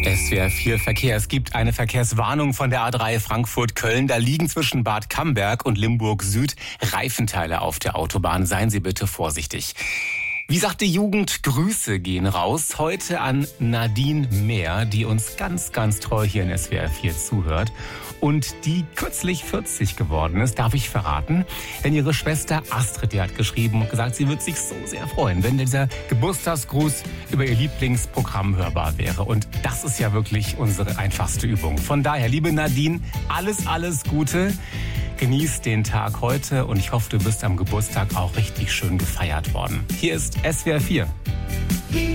SWR 4 Verkehr. Es gibt eine Verkehrswarnung von der A3 Frankfurt-Köln. Da liegen zwischen Bad Camberg und Limburg Süd Reifenteile auf der Autobahn. Seien Sie bitte vorsichtig. Wie sagt die Jugend, Grüße gehen raus. Heute an Nadine Mehr, die uns ganz, ganz treu hier in SWR 4 zuhört. Und die kürzlich 40 geworden ist, darf ich verraten. Denn ihre Schwester Astrid, die hat geschrieben und gesagt, sie würde sich so sehr freuen, wenn dieser Geburtstagsgruß über ihr Lieblingsprogramm hörbar wäre. Und das ist ja wirklich unsere einfachste Übung. Von daher, liebe Nadine, alles Gute. Genieß den Tag heute und ich hoffe, du bist am Geburtstag auch richtig schön gefeiert worden. Hier ist SWR 4.